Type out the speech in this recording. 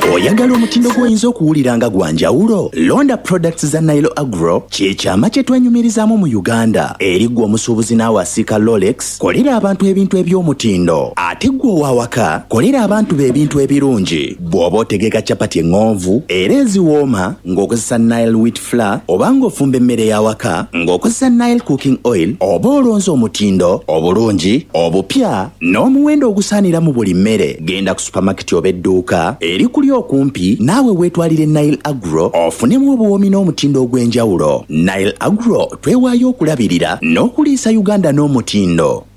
oyagala omutindo gw'oyinza okuwulira nga gwa njawulo? Londa products za Nile Agro ky'ekyama kye twenyumirizaamu mu Uganda. Eri ggwe omusuubuzi n'awasiika Rolex, kolera abantu ebintu eby'omutindo. Ate ggwe owawaka, kolera abantu b'ebintu ebirungi. Bw'oba otegeka capati eŋŋonvu era eziwooma ng'okozesa Nile wheat flour, oba ng'ofumba emmere y'awaka ng'okozesa Nile cooking oil, oba olonze omutindo obulungi obupya n'omuwendo ogusaanira mu buli mmere, genda ku supermarket oba edduuka eri kuli okumpi naawe weetwalire Nile Agro ofunemu obuwoomi n'omutindo ogw'enjawulo. Nile Agro twewaayo okulabirira n'okuliisa Uganda n'omutindo.